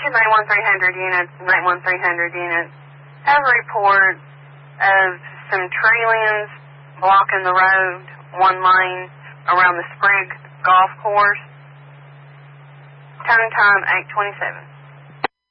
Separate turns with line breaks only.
you 91300 units, 91300 units. Have a report of some tree limbs blocking the road, one lane around the Sprigg Golf Course. Turn time 8:27.